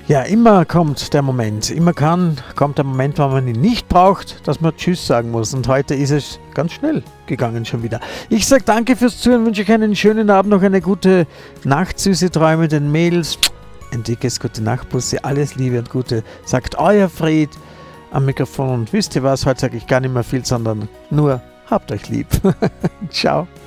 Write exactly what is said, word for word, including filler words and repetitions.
Ja, immer kommt der Moment, immer kann, kommt der Moment, wo man ihn nicht braucht, dass man Tschüss sagen muss. Und heute ist es ganz schnell gegangen schon wieder. Ich sage danke fürs Zuhören, wünsche euch einen schönen Abend, noch eine gute Nacht, süße Träume, den Mädels. Ein dickes gute Nachtbusse, alles Liebe und Gute. Sagt euer Fried am Mikrofon. Und wisst ihr was, heute sage ich gar nicht mehr viel, sondern nur habt euch lieb. Ciao.